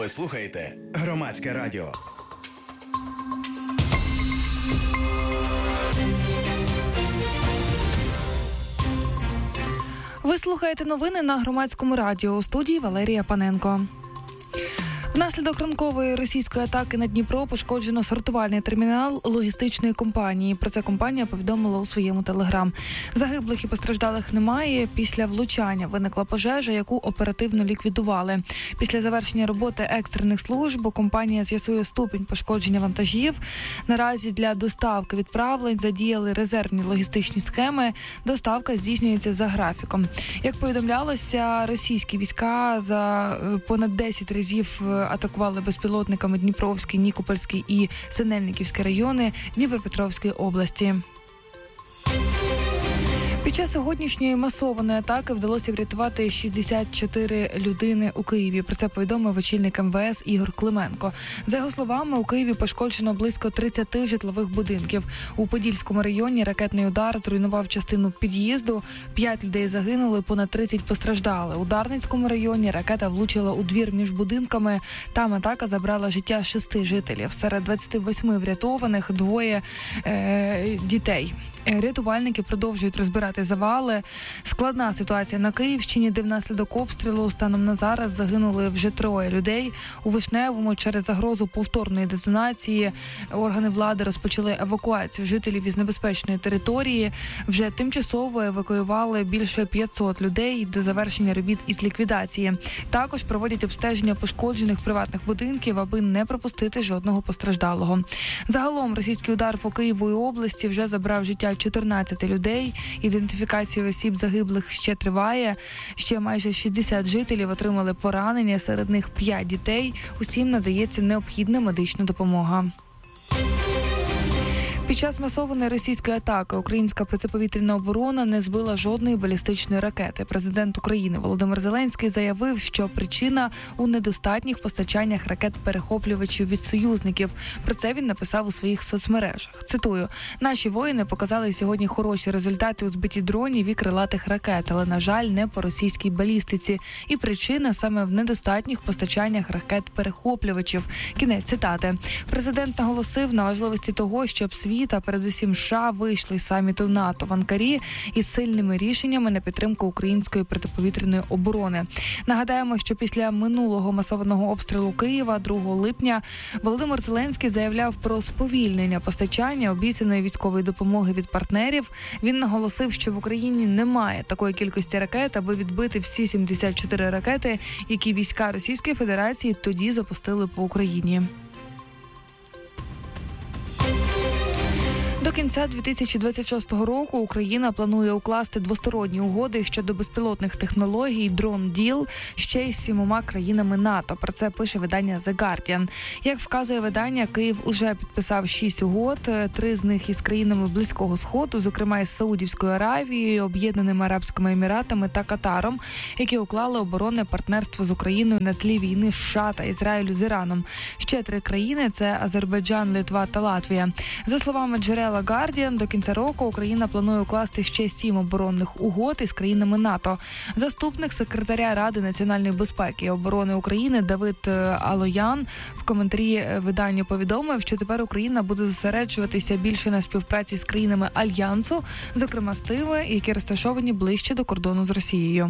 Ви слухаєте Громадське радіо. Ви слухаєте новини на Громадському радіо. У студії Валерія Паненко. Внаслідок ранкової російської атаки на Дніпро пошкоджено сортувальний термінал логістичної компанії. Про це компанія повідомила у своєму телеграм. Загиблих і постраждалих немає. Після влучання виникла пожежа, яку оперативно ліквідували. Після завершення роботи екстрених служб компанія з'ясує ступінь пошкодження вантажів. Наразі для доставки відправлень задіяли резервні логістичні схеми. Доставка здійснюється за графіком. Як повідомлялося, російські війська за понад 10 разів атакували безпілотниками Дніпровський, Нікопольський і Синельниківський райони Дніпропетровської області. Під час сьогоднішньої масованої атаки вдалося врятувати 64 людини у Києві. Про це повідомив очільник МВС Ігор Клименко. За його словами, у Києві пошкоджено близько 30 житлових будинків. У Подільському районі ракетний удар зруйнував частину під'їзду, 5 людей загинули, понад 30 постраждали. У Дарницькому районі ракета влучила у двір між будинками. Там атака забрала життя 6 жителів. Серед 28 врятованих 2 дітей. Рятувальники продовжують розбирати завали. Складна ситуація на Київщині, де внаслідок обстрілу станом на зараз загинули вже 3 людей. У Вишневому через загрозу повторної детонації органи влади розпочали евакуацію жителів із небезпечної території. Вже тимчасово евакуювали більше 500 людей до завершення робіт із ліквідації. Також проводять обстеження пошкоджених приватних будинків, аби не пропустити жодного постраждалого. Загалом російський удар по Києву і області вже забрав життя 14 людей. Ідентифікація осіб загиблих ще триває. Ще майже 60 жителів отримали поранення, серед них 5 дітей. Усім надається необхідна медична допомога. Під час масованої російської атаки українська протиповітряна оборона не збила жодної балістичної ракети. Президент України Володимир Зеленський заявив, що причина у недостатніх постачаннях ракет-перехоплювачів від союзників. Про це він написав у своїх соцмережах. Цитую: «Наші воїни показали сьогодні хороші результати у збитті дронів і крилатих ракет, але, на жаль, не по російській балістиці. І причина саме в недостатніх постачаннях ракет-перехоплювачів». Кінець цитати. Президент наголосив на важливості того, щоб світ, а передусім США, вийшли з саміту НАТО в Анкарі із сильними рішеннями на підтримку української протиповітряної оборони. Нагадаємо, що після минулого масованого обстрілу Києва 2 липня Володимир Зеленський заявляв про сповільнення постачання обіцяної військової допомоги від партнерів. Він наголосив, що в Україні немає такої кількості ракет, аби відбити всі 74 ракети, які війська Російської Федерації тоді запустили по Україні. До кінця 2026 року Україна планує укласти двосторонні угоди щодо безпілотних технологій «Дрон Діл» ще й з 7 країнами НАТО. Про це пише видання The Guardian. Як вказує видання, Київ уже підписав 6 угод, 3 з них із країнами Близького Сходу, зокрема із Саудівською Аравією, Об'єднаними Арабськими Еміратами та Катаром, які уклали оборонне партнерство з Україною на тлі війни США та Ізраїлю з Іраном. Ще 3 країни – це Азербайджан, Литва та Латвія. За словами джерела Guardian, до кінця року Україна планує укласти ще 7 оборонних угод із країнами НАТО. Заступник секретаря Ради національної безпеки і оборони України Давид Алоян в коментарі виданню повідомив, що тепер Україна буде зосереджуватися більше на співпраці з країнами Альянсу, зокрема з тими, які розташовані ближче до кордону з Росією.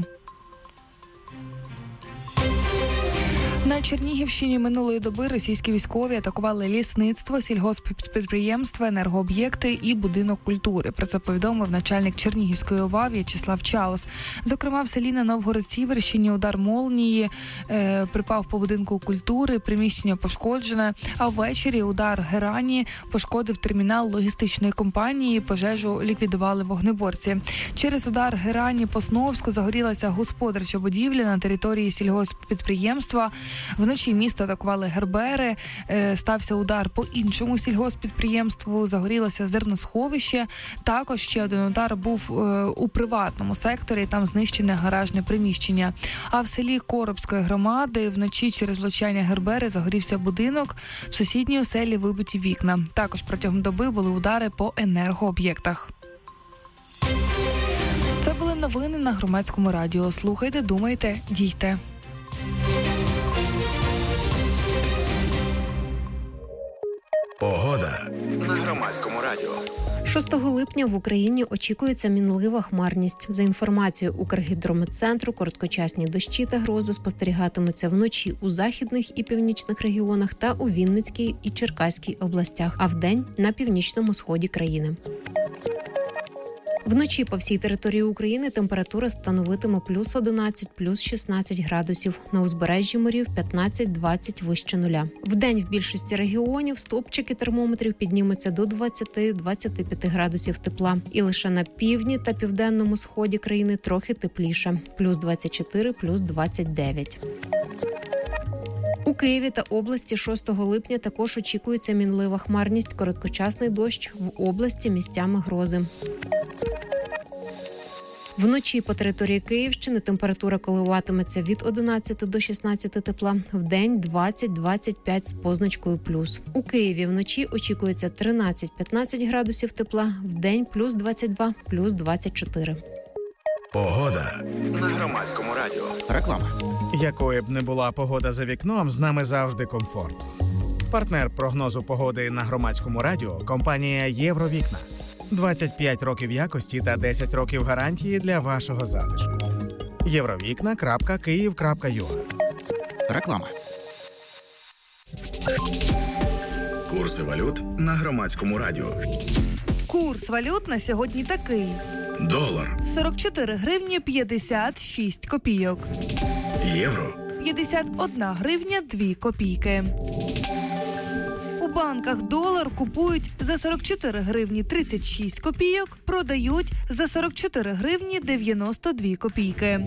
На Чернігівщині минулої доби російські військові атакували лісництво, сільгосппідприємства, енергооб'єкти і будинок культури. Про це повідомив начальник Чернігівської ОВА В'ячеслав Чаус. Зокрема, в селі на Новгород-Сіверщині удар молнії припав по будинку культури, приміщення пошкоджене, а ввечері удар герані пошкодив термінал логістичної компанії, пожежу ліквідували вогнеборці. Через удар герані по Сновську загорілася господарча будівля на території сільгосппідприємства. Вночі місто атакували гербери, стався удар по іншому сільгосппідприємству, загорілося зерносховище. Також ще один удар був у приватному секторі, там знищене гаражне приміщення. А в селі Коробської громади вночі через влучання гербери загорівся будинок, в сусідній оселі вибиті вікна. Також протягом доби були удари по енергооб'єктах. Це були новини на Громадському радіо. Слухайте, думайте, дійте. на Громадському радіо. 6 липня в Україні очікується мінлива хмарність. За інформацією Укргідрометцентру, короткочасні дощі та грози спостерігатимуться вночі у західних і північних регіонах та у Вінницькій і Черкаській областях, а вдень – на північному сході країни. Вночі по всій території України температура становитиме плюс 11, плюс 16 градусів. На узбережжі морів 15-20 вище нуля. Вдень в більшості регіонів стопчики термометрів піднімуться до 20-25 градусів тепла. І лише на півдні та південному сході країни трохи тепліше. Плюс 24, плюс 29. У Києві та області 6 липня також очікується мінлива хмарність, короткочасний дощ, в області місцями грози. Вночі по території Київщини температура коливатиметься від 11 до 16 тепла, вдень 20-25 з позначкою плюс. У Києві вночі очікується 13-15 градусів тепла, вдень плюс 22, плюс 24. Погода на Громадському радіо. Реклама. Якою б не була погода за вікном, з нами завжди комфорт. Партнер прогнозу погоди на Громадському радіо – компанія «Євровікна». 25 років якості та 10 років гарантії для вашого затишку. Євровікна.Київ.ua. Реклама. Курси валют на Громадському радіо. Курс валют на сьогодні такий. Долар. 44 гривні 56 копійок. Євро. 51 гривня 2 копійки. У банках долар купують за 44 гривні 36 копійок, продають за 44 гривні 92 копійки.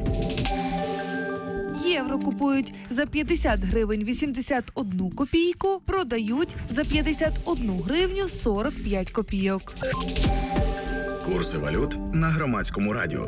Євро купують за 50 гривень 81 копійку, продають за 51 гривню 45 копійок. Курси валют на Громадському радіо.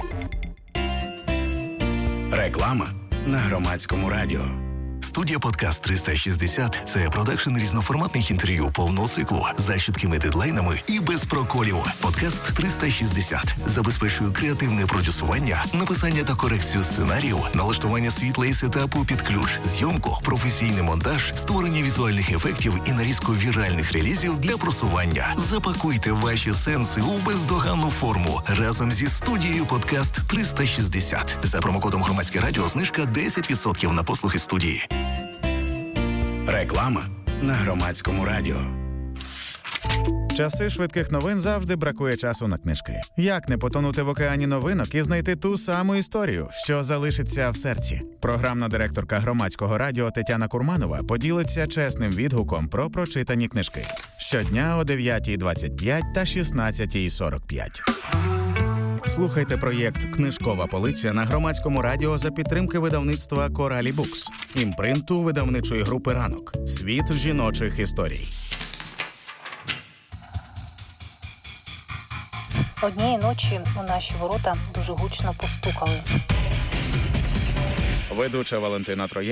Реклама на Громадському радіо. Студія «Подкаст 360» – це продакшн різноформатних інтерв'ю повного циклу за чіткими дедлайнами і без проколів. «Подкаст 360» забезпечує креативне продюсування, написання та корекцію сценарію, налаштування світла і сетапу під ключ, зйомку, професійний монтаж, створення візуальних ефектів і нарізку віральних релізів для просування. Запакуйте ваші сенси у бездоганну форму разом зі студією «Подкаст 360». За промокодом «Громадське радіо» знижка 10% на послуги студії. Реклама на Громадському радіо. В часи швидких новин завжди бракує часу на книжки. Як не потонути в океані новинок і знайти ту саму історію, що залишиться в серці? Програмна директорка Громадського радіо Тетяна Курманова поділиться чесним відгуком про прочитані книжки. Щодня о 9:25 та 16:45. Слухайте проєкт «Книжкова полиця» на Громадському радіо за підтримки видавництва «Коралі Букс», імпринту видавничої групи «Ранок». Світ жіночих історій. Однієї ночі у наші ворота дуже гучно постукали. Ведуча Валентина Троян